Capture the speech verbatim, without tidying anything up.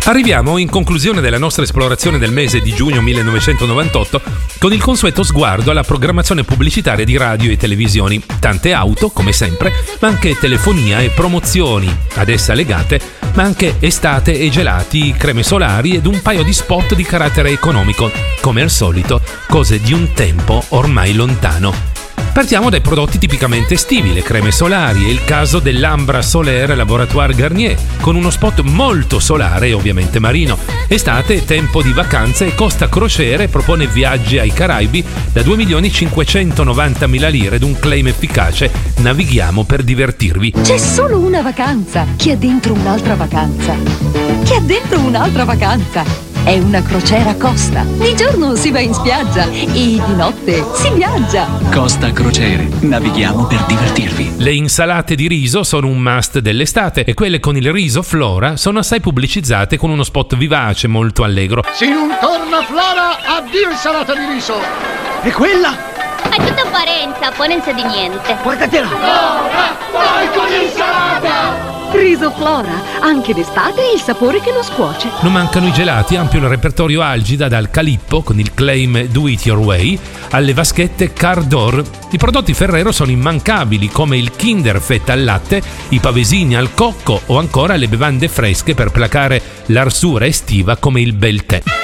Arriviamo in conclusione della nostra esplorazione del mese di giugno millenovecentonovantotto con il consueto sguardo alla programmazione pubblicitaria di radio e televisioni. Tante auto, come sempre, ma anche telefonia e promozioni ad essa legate, ma anche estate e gelati, creme solari ed un paio di spot di carattere economico. Come al solito, cose di un tempo ormai lontano. Partiamo dai prodotti tipicamente estivi, le creme solari e il caso dell'Ambra Solaire Laboratoire Garnier, con uno spot molto solare e ovviamente marino. Estate, tempo di vacanze e Costa Crociere propone viaggi ai Caraibi da due milioni cinquecentonovantamila lire ed un claim efficace: navighiamo per divertirvi. C'è solo una vacanza che ha dentro un'altra vacanza, che ha dentro un'altra vacanza. È una crociera Costa. Di giorno si va in spiaggia e di notte si viaggia. Costa Crociere, navighiamo per divertirvi. Le insalate di riso sono un must dell'estate e quelle con il riso Flora sono assai pubblicizzate con uno spot vivace molto allegro. Se non torna Flora, addio insalata di riso. E quella? È tutta apparenza, apparenza di niente. Guardatela. Flora, vai con l'insalata! Riso Flora, anche d'estate il sapore che lo scuoce. Non mancano i gelati, ampio il repertorio Algida, dal Calippo con il claim Do It Your Way alle vaschette Car Door. I prodotti Ferrero sono immancabili, come il Kinder fetta al latte, i pavesini al cocco o ancora le bevande fresche per placare l'arsura estiva come il bel tè.